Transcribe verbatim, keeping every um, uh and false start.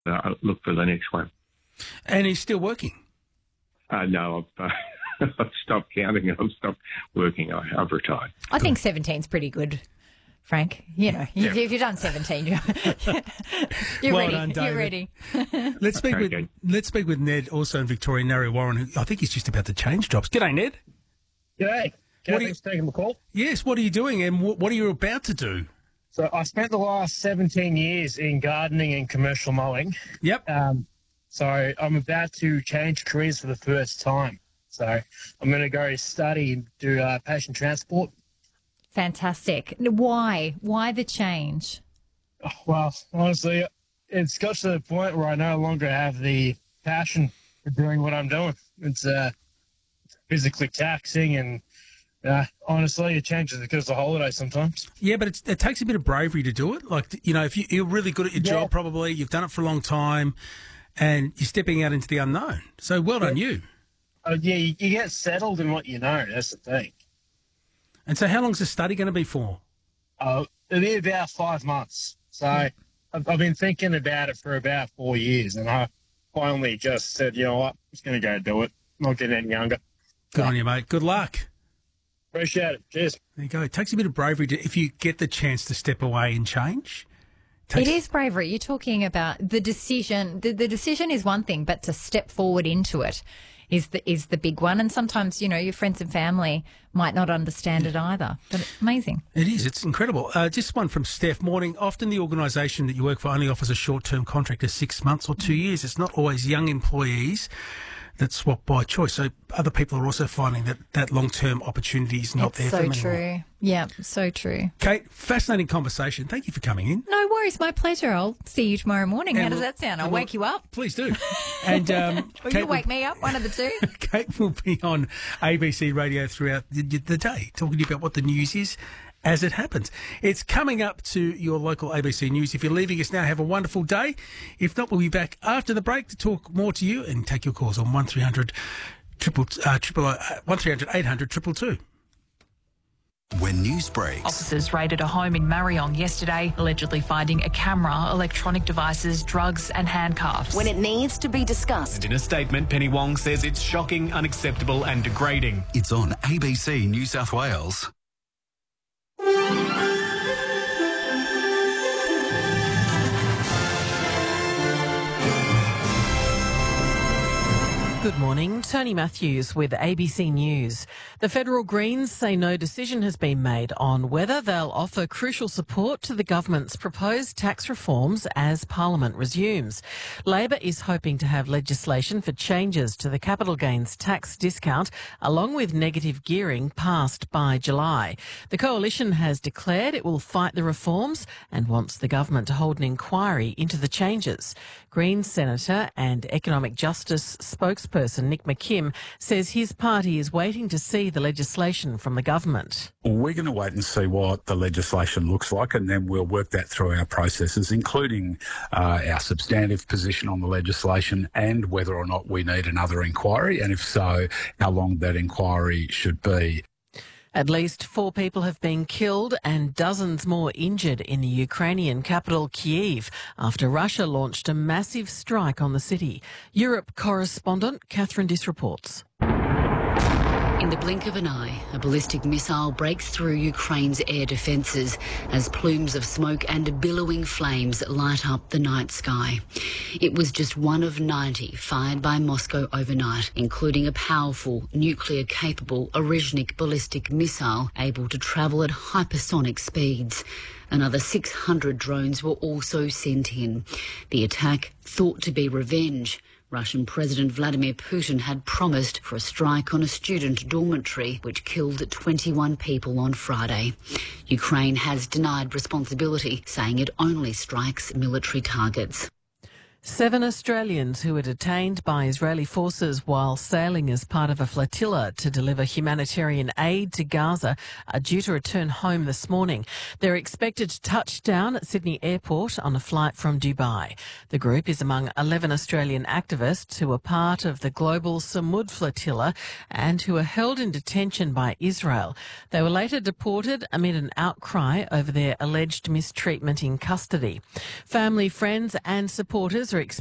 uh, look for the next one. And he's still working? Uh, no, I've, uh, I've stopped counting. I've stopped working. I, I've retired. I think seventeen's pretty good, Frank. You know, Yeah. if, if you've done seventeen, you're, you're Well ready. done, You're David. ready. Let's speak Okay, with good. let's speak with Ned, also in Victoria, Narry Warren, who I think he's just about to change jobs. G'day, Ned. G'day. What G'day, do you- thanks for taking the call. Yes, what are you doing and wh- what are you about to do? So I spent the last seventeen years in gardening and commercial mowing. Yep. Um, so I'm about to change careers for the first time. So I'm going to go study and do uh, patient transport. Fantastic. Why? Why the change? Oh, Well, honestly, it's got to the point where I no longer have the passion for doing what I'm doing. It's uh, physically taxing and uh, honestly, it changes because of the holiday sometimes. Yeah, but it's, it takes a bit of bravery to do it. Like, you know, if you, you're really good at your Yeah. job, probably, you've done it for a long time, and you're stepping out into the unknown. So well done you. Uh, yeah, you, you get settled in what you know. That's the thing. And so how long's the study going to be for? Uh, it'll be about five months. So I've, I've been thinking about it for about four years, and I finally just said, you know what, I'm just going to go do it. Not getting any younger. Good on you, mate. Good luck. Appreciate it. Cheers. There you go. It takes a bit of bravery to, if you get the chance to step away and change. It Takes, is bravery. You're talking about the decision. The, the decision is one thing, but to step forward into it is the is the big one. And sometimes, you know, your friends and family might not understand it either. But it's amazing. It is. It's incredible. Uh, just one from Steph. Morning. Often the organisation that you work for only offers a short-term contract of six months or two years. It's not always young employees that swap by choice. So other people are also finding that that long-term opportunity is not it's there so for them true. anymore. Yeah, so true. Kate, fascinating conversation. Thank you for coming in. No worries. My pleasure. I'll see you tomorrow morning. How And does we'll- that sound? I'll and we'll- wake you up. Please do. And um, Or Kate you will- wake me up, one of the two. Kate will be on A B C Radio throughout the, the day, talking to you about what the news is as it happens. It's coming up to your local A B C News. If you're leaving us now, have a wonderful day. If not, we'll be back after the break to talk more to you and take your calls on one three hundred triple uh, triple uh, one three hundred eight hundred triple two. When news breaks, Officers raided a home in Marion yesterday, allegedly finding a camera, electronic devices, drugs and handcuffs. When it needs to be discussed. And in a statement, Penny Wong says it's shocking, unacceptable and degrading. it's on A B C New South Wales. Good morning, Tony Matthews with A B C News. The federal Greens say no decision has been made on whether they'll offer crucial support to the government's proposed tax reforms as Parliament resumes. Labor is hoping to have legislation for changes to the capital gains tax discount along with negative gearing passed by July. The coalition has declared it will fight the reforms and wants the government to hold an inquiry into the changes. Greens Senator and Economic Justice spokesperson Nick McKim says his party is waiting to see the legislation from the government. We're going to wait and see what the legislation looks like, and then we'll work that through our processes, including uh, our substantive position on the legislation and whether or not we need another inquiry, and if so, how long that inquiry should be. At least four people have been killed and dozens more injured in the Ukrainian capital Kyiv after Russia launched a massive strike on the city. Europe correspondent Catherine Diss reports. In the blink of an eye, a ballistic missile breaks through Ukraine's air defences as plumes of smoke and billowing flames light up the night sky. It was just one of ninety fired by Moscow overnight, including a powerful nuclear-capable Orezhnik ballistic missile able to travel at hypersonic speeds. Another six hundred drones were also sent in. The attack thought to be revenge. Russian President Vladimir Putin had promised for a strike on a student dormitory, which killed twenty-one people on Friday. Ukraine has denied responsibility, saying it only strikes military targets. Seven Australians who were detained by Israeli forces while sailing as part of a flotilla to deliver humanitarian aid to Gaza are due to return home this morning. They're expected to touch down at Sydney Airport on a flight from Dubai. The group is among eleven Australian activists who are part of the global Samud flotilla and who are held in detention by Israel. They were later deported amid an outcry over their alleged mistreatment in custody. Family, friends and supporters are expected